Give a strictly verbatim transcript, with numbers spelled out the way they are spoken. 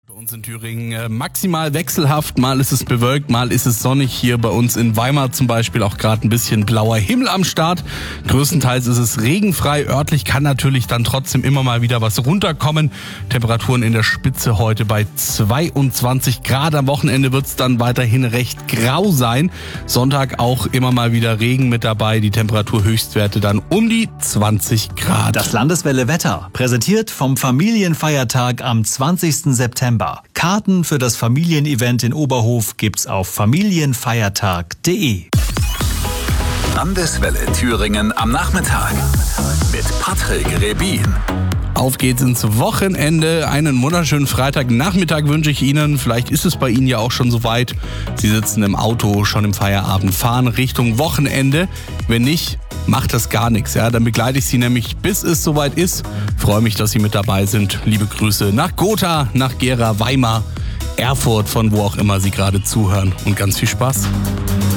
Bei uns in Thüringen äh, maximal wechselhaft, mal ist es bewölkt, mal ist es sonnig. Hier bei uns in Weimar zum Beispiel auch gerade ein bisschen blauer Himmel am Start. Größtenteils ist es regenfrei, örtlich kann natürlich dann trotzdem immer mal wieder was runterkommen. Temperaturen in der Spitze heute bei zweiundzwanzig Grad. Am Wochenende wird es dann weiterhin recht grau sein. Sonntag auch immer mal wieder Regen mit dabei, die Temperaturhöchstwerte dann um die zwanzig Grad. Das Landeswelle Wetter, präsentiert vom Familienfeiertag am zwanzigsten September. Karten für das Familienevent in Oberhof gibt's auf familienfeiertag punkt de. Landeswelle Thüringen am Nachmittag mit Patrick Rebin. Auf geht's ins Wochenende. Einen wunderschönen Freitagnachmittag wünsche ich Ihnen. Vielleicht ist es bei Ihnen ja auch schon soweit. Sie sitzen im Auto, schon im Feierabend, fahren Richtung Wochenende. Wenn nicht, macht das gar nichts. Ja? Dann begleite ich Sie nämlich, bis es soweit ist. Freue mich, dass Sie mit dabei sind. Liebe Grüße nach Gotha, nach Gera, Weimar, Erfurt, von wo auch immer Sie gerade zuhören. Und ganz viel Spaß.